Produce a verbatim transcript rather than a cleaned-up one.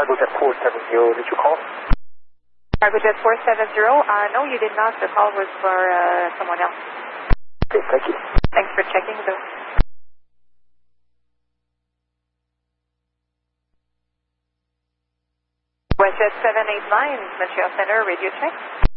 CargoJet four seven zero, did you call? CargoJet four seven zero, uh, no you did not, the call was for uh, someone else. Okay, thank you. Thanks for checking though. WestJet seven eight nine, Montreal Center, radio check.